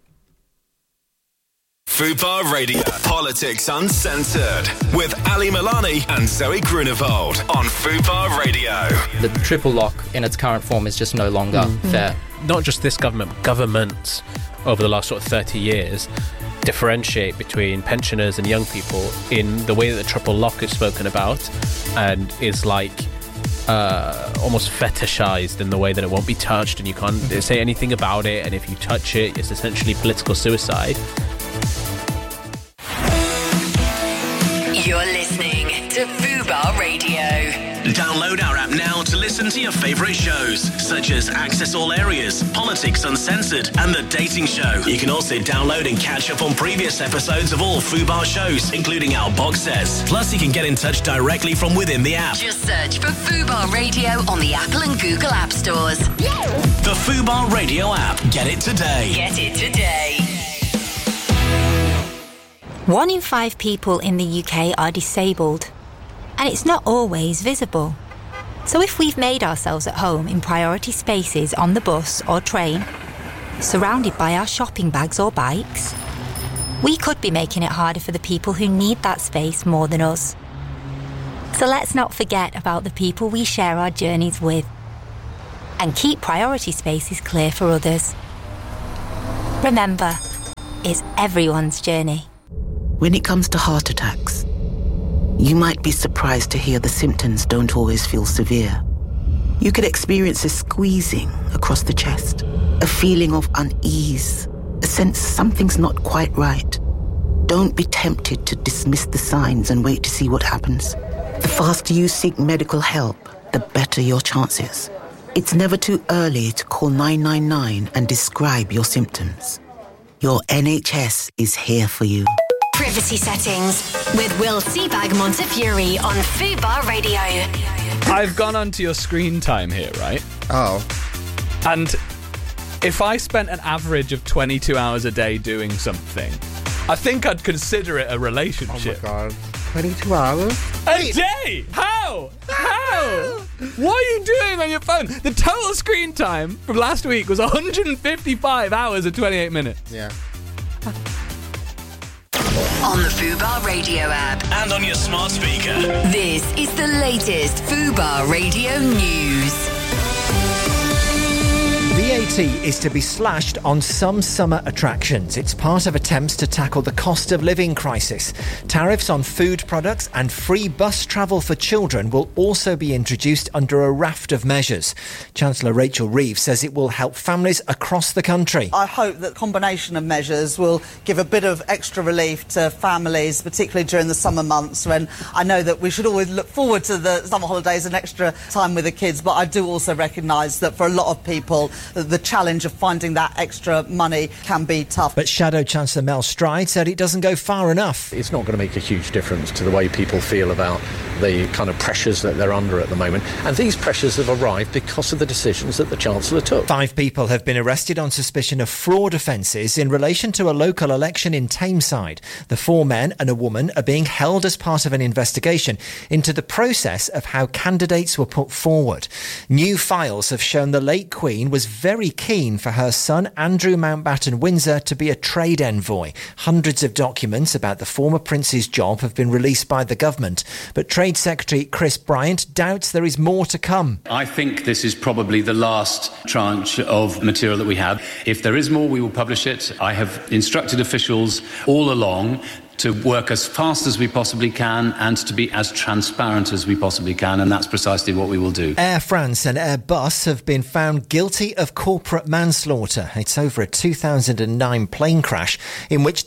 C: Fubar Radio, Politics Uncensored, with Ali Milani and Zoe Grunewald on Fubar Radio.
H: The triple lock in its current form is just no longer fair.
O: Not just this government, governments over the last sort of 30 years differentiate between pensioners and young people in the way that the triple lock is spoken about and is like almost fetishized in the way that it won't be touched and you can't say anything about it, and if you touch it, it's essentially political suicide.
D: You're listening to Fubar Radio.
C: Download our app now to listen to your favourite shows, such as Access All Areas, Politics Uncensored, and The Dating Show. You can also download and catch up on previous episodes of all Fubar shows, including our box sets. Plus, you can get in touch directly from within the app.
D: Just search for Fubar Radio on the Apple and Google App Stores.
C: The Fubar Radio app. Get it today.
D: Get it today.
P: 1 in 5 people in the UK are disabled, and it's not always visible. So if we've made ourselves at home in priority spaces on the bus or train, surrounded by our shopping bags or bikes, we could be making it harder for the people who need that space more than us. So let's not forget about the people we share our journeys with, and keep priority spaces clear for others. Remember, it's everyone's journey.
Q: When it comes to heart attacks, you might be surprised to hear the symptoms don't always feel severe. You could experience a squeezing across the chest, a feeling of unease, a sense something's not quite right. Don't be tempted to dismiss the signs and wait to see what happens. The faster you seek medical help, the better your chances. It's never too early to call 999 and describe your symptoms. Your NHS is here for you.
D: Privacy Settings with Will Seabag Montefiore on Fubar Radio.
R: I've gone onto your screen time here, right?
S: Oh.
R: And if I spent an average of 22 hours a day doing something, I think I'd consider it a relationship.
S: Oh my God. 22 hours?
R: A day? How? What are you doing on your phone? The total screen time from last week was 155 hours and 28 minutes.
S: Yeah.
D: On the Fubar Radio app.
C: And on your smart speaker.
D: This is the latest Fubar Radio news.
T: VAT is to be slashed on some summer attractions. It's part of attempts to tackle the cost of living crisis. Tariffs on food products and free bus travel for children will also be introduced under a raft of measures. Chancellor Rachel Reeves says it will help families across the country.
U: I hope that combination of measures will give a bit of extra relief to families, particularly during the summer months, when I know that we should always look forward to the summer holidays and extra time with the kids, but I do also recognise that for a lot of people, the challenge of finding that extra money can be tough.
T: But Shadow Chancellor Mel Stride said it doesn't go far enough.
V: It's not going to make a huge difference to the way people feel about the kind of pressures that they're under at the moment. And these pressures have arrived because of the decisions that the Chancellor took.
T: 5 people have been arrested on suspicion of fraud offences in relation to a local election in Tameside. The 4 men and a woman are being held as part of an investigation into the process of how candidates were put forward. New files have shown the late Queen was very keen for her son Andrew Mountbatten Windsor to be a trade envoy. Hundreds of documents about the former Prince's job have been released by the government, but Trade Secretary Chris Bryant doubts there is more to come.
W: I think this is probably the last tranche of material that we have. If there is more, we will publish it. I have instructed officials all along to work as fast as we possibly can and to be as transparent as we possibly can, and that's precisely what we will do.
T: Air France and Airbus have been found guilty of corporate manslaughter. It's over a 2009 plane crash in which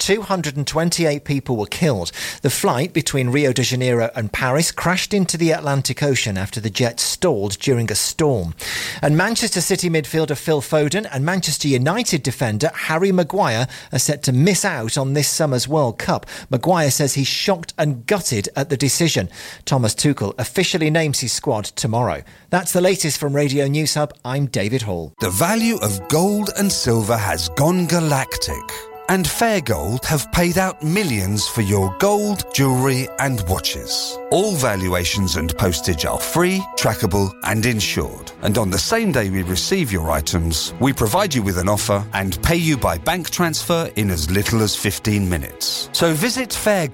T: 228 people were killed. The flight between Rio de Janeiro and Paris crashed into the Atlantic Ocean after the jet stalled during a storm. And Manchester City midfielder Phil Foden and Manchester United defender Harry Maguire are set to miss out on this summer's World Cup. Maguire says he's shocked and gutted at the decision. Thomas Tuchel officially names his squad tomorrow. That's the latest from Radio News Hub. I'm David Hall.
X: The value of gold and silver has gone galactic. And Fair Gold have paid out millions for your gold, jewellery and watches. All valuations and postage are free, trackable and insured. And on the same day we receive your items, we provide you with an offer and pay you by bank transfer in as little as 15 minutes. So visit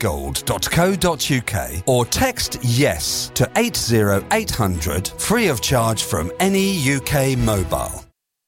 X: fairgold.co.uk or text YES to 80800 free of charge from any UK mobile.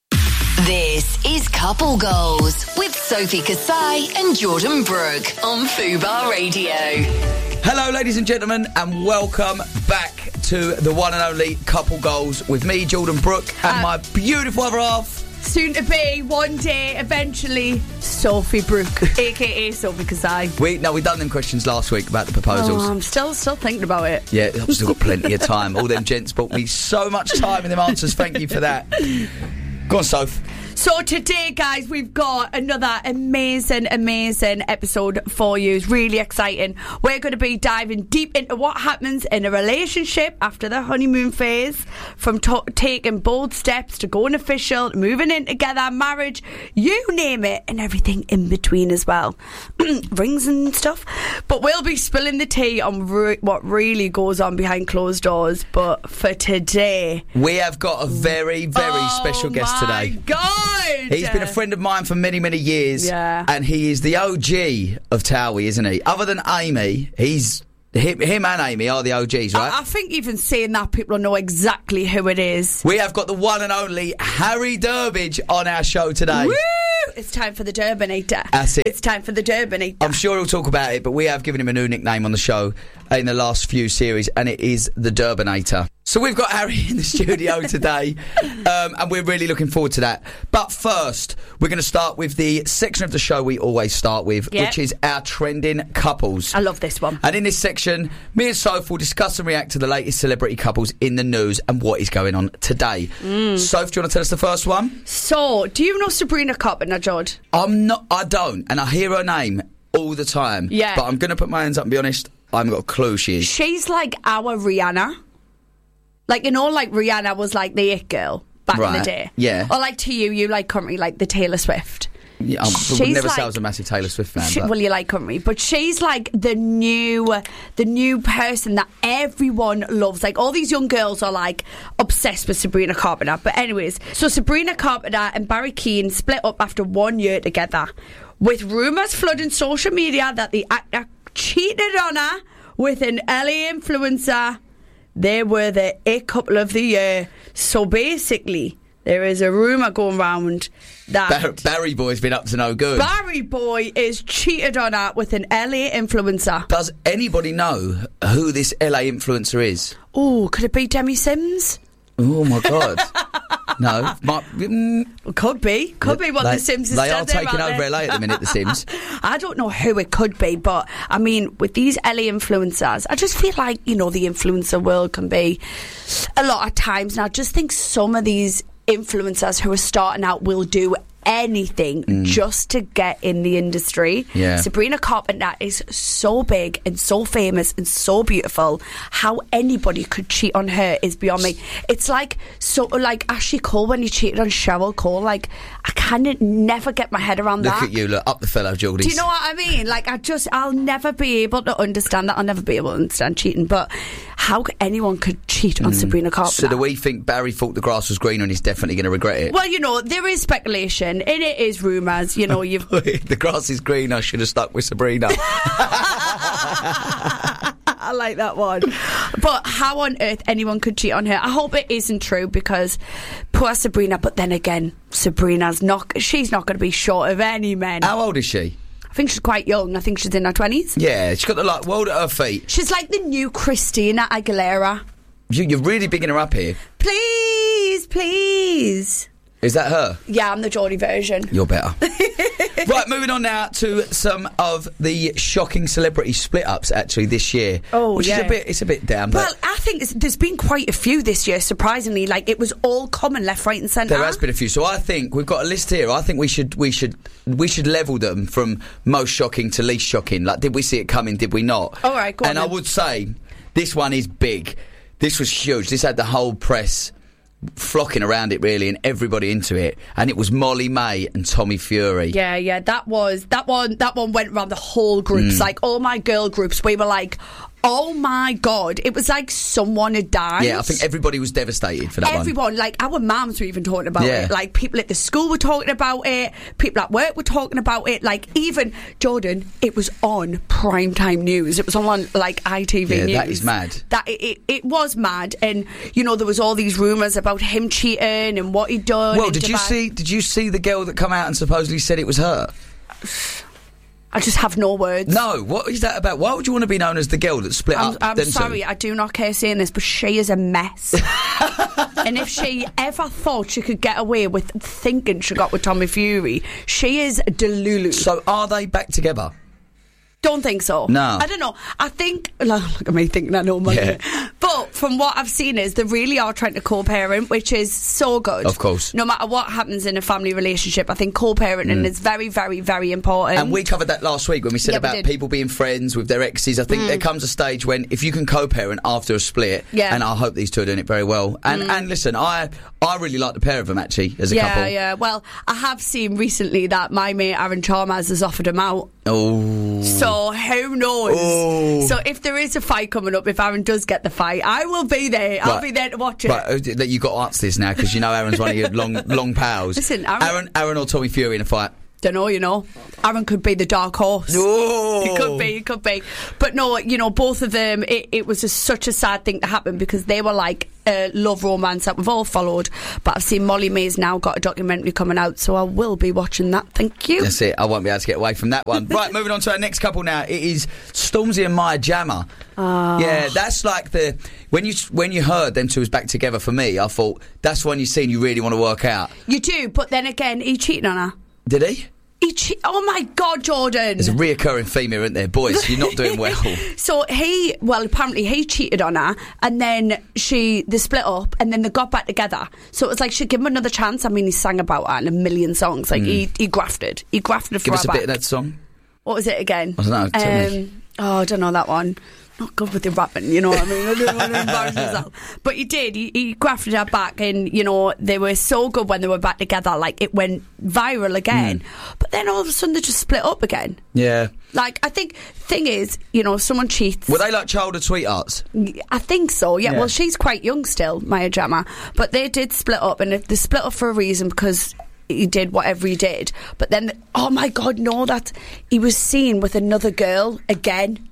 D: This is Couple Goals with Sophie Kasai and Jordan Brooke on Fubar Radio.
Y: Hello, ladies and gentlemen, and welcome back to the one and only Couple Goals with me, Jordan Brooke, and my beautiful other half,
A: soon to be, one day, eventually, Sophie Brooke, aka Sophie Kasai.
Y: We done them questions last week about the proposals.
A: Oh, I'm still thinking about it.
Y: Yeah, I've still got plenty of time. All them gents bought me so much time in them answers. Thank you for that. Go on, Soph.
A: So today, guys, we've got another amazing episode for you. It's really exciting. We're going to be diving deep into what happens in a relationship after the honeymoon phase, from taking bold steps to going official, moving in together, marriage, you name it, and everything in between as well. Rings and stuff. But we'll be spilling the tea on what really goes on behind closed doors. But for today,
Y: we have got a very, very special guest today.
A: Oh my God!
Y: He's been a friend of mine for many, many years.
A: Yeah.
Y: And he is the OG of Towie, isn't he? Other than Amy, him and Amy are the OGs, right?
A: I think even saying that, people know exactly who it is.
Y: We have got the one and only Harry Durbidge on our show today.
A: Woo! It's time for the Durbinator.
Y: That's it.
A: It's time for the Durbinator.
Y: I'm sure he'll talk about it, but we have given him a new nickname on the show in the last few series, and it is the Durbinator. So we've got Harry in the studio today, and we're really looking forward to that. But first, we're going to start with the section of the show we always start with, which is our trending couples.
A: I love this one.
Y: And in this section, me and Soph will discuss and react to the latest celebrity couples in the news and what is going on today. Soph, do you want to tell us the first one?
A: So, do you know Sabrina Carpenter, Jod?
Y: I don't, and I hear her name all the time.
A: Yeah.
Y: But I'm going to put my hands up and be honest, I haven't got a clue who she is.
A: She's like our Rihanna. Like, you know, like Rihanna was like the it girl back in the day.
Y: Yeah.
A: Or like to you like country, like the Taylor Swift.
Y: Yeah, I would never say I was a massive Taylor Swift fan.
A: Well, you like country, but she's like the new person that everyone loves. Like, all these young girls are like obsessed with Sabrina Carpenter. But anyways, so Sabrina Carpenter and Barry Keane split up after 1 year together, with rumours flooding social media that the actor cheated on her with an LA influencer. They were the it couple of the year. So basically, there is a rumour going round that
Y: Barry Boy's been up to no good.
A: Barry Boy is cheated on her with an LA influencer.
Y: Does anybody know who this LA influencer is?
A: Oh, could it be Demi Sims?
Y: Oh my God. No.
A: Could be what the Sims is.
Y: They are taking over LA at the minute, the Sims.
A: I don't know who it could be, but I mean, with these LA influencers, I just feel like, you know, the influencer world can be a lot of times. And I just think some of these influencers who are starting out will do anything just to get in the industry.
Y: Yeah.
A: Sabrina Carpenter is so big and so famous and so beautiful. How anybody could cheat on her is beyond me. It's like Ashley Cole when he cheated on Cheryl Cole. Like, I kind of never get my head around that.
Y: Look at you, look up the fellow Geordies.
A: Do you know what I mean? Like, I'll never be able to understand that. I'll never be able to understand cheating. But how anyone could cheat on Sabrina Carpenter?
Y: So do we think Barry thought the grass was greener and he's definitely going to regret it?
A: Well, you know, there is speculation. And it is rumours, you know.
Y: The grass is green, I should have stuck with Sabrina.
A: I like that one. But how on earth anyone could cheat on her? I hope it isn't true, because poor Sabrina. But then again, she's not going to be short of any men.
Y: How old is she?
A: I think she's quite young. I think she's in her 20s.
Y: Yeah, she's got the world at her feet.
A: She's like the new Christina Aguilera.
Y: You're really bigging her up here.
A: Please.
Y: Is that her?
A: Yeah, I'm the Geordie version.
Y: You're better. Right, moving on now to some of the shocking celebrity split-ups actually this year.
A: Oh,
Y: which
A: yeah.
Y: It's a bit down.
A: Well, I think there's been quite a few this year, surprisingly. Like, it was all common, left, right and centre.
Y: There has been a few. So I think we've got a list here. I think we should level them from most shocking to least shocking. Like, did we see it coming? Did we not?
A: All right, go on.
Y: And I would say this one is big. This was huge. This had the whole press flocking around it, really, and everybody into it, and it was Molly May and Tommy Fury.
A: Yeah, that one went around the whole groups. Like, all my girl groups, we were like, oh my God, it was like someone had died.
Y: Yeah, I think everybody was devastated for that one.
A: Everyone, like our mums were even talking about it. Like, people at the school were talking about it, people at work were talking about it. Like, even Jordan, it was on primetime news. It was on like ITV News.
Y: Yeah, that is mad.
A: That it was mad, and you know, there was all these rumours about him cheating and what he'd done.
Y: Well, did you see the girl that come out and supposedly said it was her?
A: I just have no words.
Y: No, what is that about? Why would you want to be known as the girl that split up?
A: I'm sorry, I do not care saying this, but she is a mess. And if she ever thought she could get away with thinking she got with Tommy Fury, she is delulu.
Y: So are they back together?
A: Don't think so.
Y: No.
A: I don't know. I think, look at me thinking I know money. Yeah. But from what I've seen is they really are trying to co-parent, which is so good.
Y: Of course.
A: No matter what happens in a family relationship, I think co-parenting is very, very, very important.
Y: And we covered that last week when we said about people being friends with their exes. I think there comes a stage when if you can co-parent after a split, and I hope these two are doing it very well. And listen, I really like the pair of them actually as a couple.
A: Yeah. Well, I have seen recently that my mate Aaron Chalmers has offered him out.
Y: Oh.
A: So who knows?
Y: Oh.
A: So if there is a fight coming up, if Aaron does get the fight, I will be there. I'll be there to watch it.
Y: Right, that you got to answer this now because you know Aaron's one of your long pals.
A: Listen,
Y: Aaron or Tommy Fury in a fight?
A: Don't know, you know. Aaron could be the dark horse.
Y: Oh.
A: He could be. But no, you know, both of them, it was just such a sad thing to happen because they were like a love romance that we've all followed. But I've seen Molly May's now got a documentary coming out, so I will be watching that. Thank you.
Y: That's it. I won't be able to get away from that one. Right, moving on to our next couple now. It is Stormzy and Maya Jama. Yeah, that's like when you heard them two was back together, for me, I thought that's one you've seen you really want to work out.
A: You do, but then again, he cheated on her.
Y: Did he?
A: Oh my God, Jordan.
Y: There's a reoccurring theme here, isn't there? Boys, you're not doing well.
A: So apparently he cheated on her and then they split up and then they got back together. So it was like she'd give him another chance. I mean, he sang about her in a million songs. Like he grafted. He grafted for her back.
Y: Give us a bit of that song.
A: What was it again?
Y: I don't know. Tell me.
A: I don't know that one. Not good with the rapping, you know what I mean? I don't want to embarrass myself. But he did. He grafted her back and, you know, they were so good when they were back together. Like, it went viral again. But then all of a sudden they just split up again.
Y: Yeah.
A: Like, I think, thing is, you know, if someone cheats...
Y: Were they like childhood sweethearts?
A: I think so, yeah. Well, she's quite young still, Maya Jama. But they did split up, and they split up for a reason because... he did whatever he did. But then, oh my God, no, that he was seen with another girl again.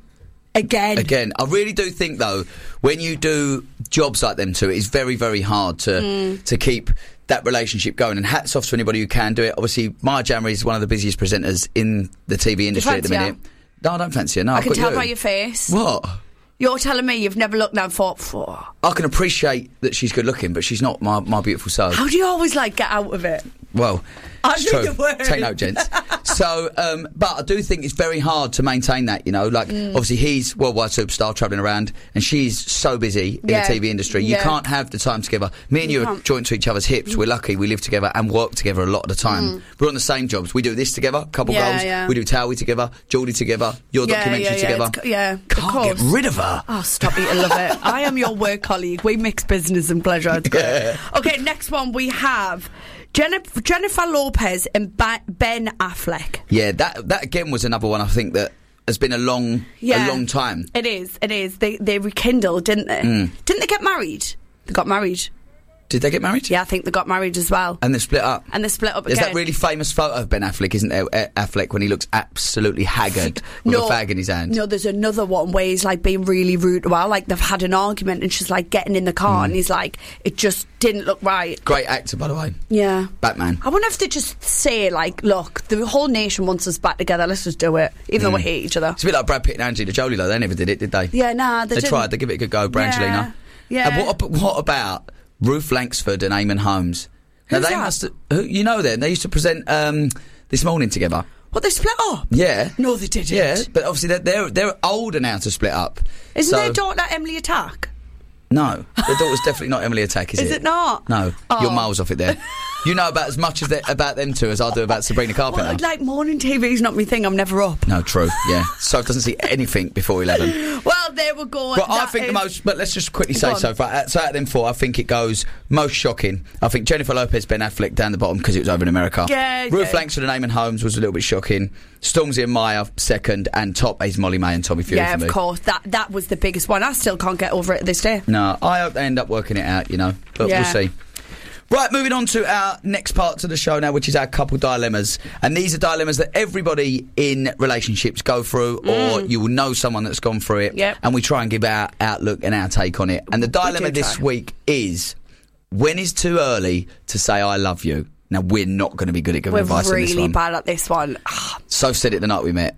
Y: I really do think, though, when you do jobs like them two, it's very, very hard to keep that relationship going. And hats off to anybody who can do it. Obviously, Maya Jama is one of the busiest presenters in the TV industry at the minute. No, I don't fancy her. No,
A: I can tell by your face.
Y: What?
A: You're telling me you've never looked down and thought, for.
Y: I can appreciate that she's good looking, but she's not my beautiful soul.
A: How do you always like get out of it?
Y: Well, it's true. Take note, gents. So, but I do think it's very hard to maintain that, you know. Like, obviously, he's worldwide superstar travelling around, and she's so busy in the TV industry. You can't have the time together. Me and you are joined to each other's hips. We're lucky we live together and work together a lot of the time. We're on the same jobs. We do this together, Couple Goals. We do Towie together, Geordie together, your documentary together. Can't get rid of her.
A: Oh, stop it. I love it. I am your work colleague. We mix business and pleasure. It's great. Okay, next one we have... Jennifer Lopez and Ben Affleck.
Y: Yeah, that again was another one I think that has been a long time.
A: It is. They rekindled, didn't they? Didn't they get married? They got married.
Y: Did they get married?
A: Yeah, I think they got married as well.
Y: And they split up?
A: And they split up
Y: There's
A: again.
Y: that really famous photo of Ben Affleck, isn't there? Affleck when he looks absolutely haggard with a fag in his hand.
A: No, there's another one where he's like being really rude to her. Like they've had an argument and she's like getting in the car and he's like, it just didn't look right.
Y: Great actor, by the way.
A: Yeah.
Y: Batman.
A: I wonder if they just say like, look, the whole nation wants us back together, let's just do it. Even though we hate each other.
Y: It's a bit like Brad Pitt and Angelina Jolie though. They never did it, did they?
A: Yeah, nah.
Y: They tried. They give it a good go, Brangelina.
A: Yeah.
Y: And what about Ruth Langsford and Eamon Holmes? Now
A: Who's
Y: they
A: that?
Y: must have, you know them. They used to present This Morning together.
A: What, they split up?
Y: Yeah.
A: No, they didn't.
Y: Yeah, but obviously they're older now to split up.
A: Isn't their daughter Emily Attack?
Y: No, their daughter's definitely not Emily Attack, is it?
A: Is it not?
Y: No,
A: Oh.
Y: you're miles off it there. You know about as much about them two as I do about Sabrina Carpenter.
A: Well, like morning TV's not my thing. I'm never up.
Y: No, true. Yeah, so doesn't see anything before 11.
A: Well, there we go.
Y: But I think the most. But let's just quickly say so out of them four, I think it goes most shocking. I think Jennifer Lopez, Ben Affleck down the bottom because it was over in America.
A: Yeah.
Y: Ruth Langsford and Eamon Holmes was a little bit shocking. Stormzy and Maya second, and top is Molly May and Tommy Fury.
A: Yeah,
Y: for me.
A: of course. That was the biggest one. I still can't get over it to this day.
Y: No, I hope they end up working it out. You know, but we'll see. Right, moving on to our next part to the show now, which is our couple dilemmas. And these are dilemmas that everybody in relationships go through, or you will know someone that's gone through it.
A: Yep.
Y: And we try and give our outlook and our take on it. And the dilemma this week is, when is too early to say I love you? Now, we're not going to be good at giving advice on this one.
A: We're really bad at this one.
Y: So said it the night we met.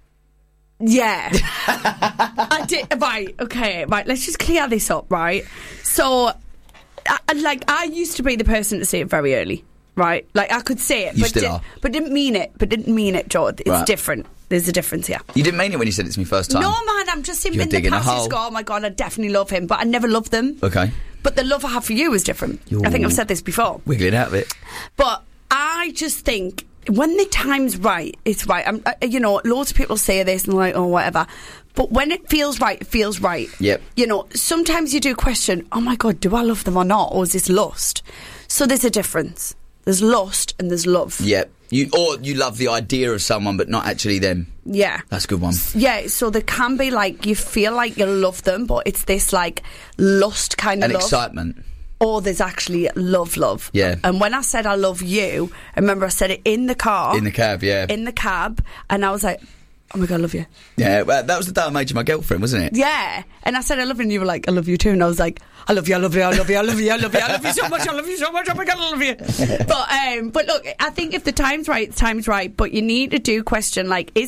A: Yeah. I did. Right, okay. Right, let's just clear this up, right? So... I used to be the person to say it very early, right? Like, I could say it,
Y: You still are.
A: but didn't mean it, George. It's
Y: Right.
A: different. There's a difference here.
Y: You didn't mean it when you said it to me first time.
A: No, man, I'm just in
Y: You're
A: the
Y: digging a
A: past.
Y: hole.
A: Go, oh my God, I definitely love him, but I never loved them.
Y: Okay.
A: But the love I have for you is different. I think I've said this before.
Y: Wiggling out of it.
A: But I just think when the time's right, it's right. Loads of people say this and like, oh, whatever. But when it feels right, it feels right.
Y: Yep.
A: Sometimes you do question, oh my God, do I love them or not? Or is this lust? So there's a difference. There's lust and there's love.
Y: Yep. You love the idea of someone, but not actually them.
A: Yeah.
Y: That's a good one.
A: Yeah, so there can be like, you feel like you love them, but it's this like lust kind of
Y: And
A: love.
Y: excitement.
A: Or there's actually love.
Y: Yeah.
A: And when I said I love you, I remember I said it in the car.
Y: In the cab, yeah.
A: In the cab, and I was like, oh my God, I love you.
Y: Yeah, well, that was the day I made you my girlfriend, wasn't it?
A: Yeah. And I said I love you, and you were like, I love you too. And I was like, I love you, I love you, I love you, I love you, I love you, I love you so much, I love you so much, oh my God, I love you. But look, I think if the time's right, the time's right. But you need to question, like, is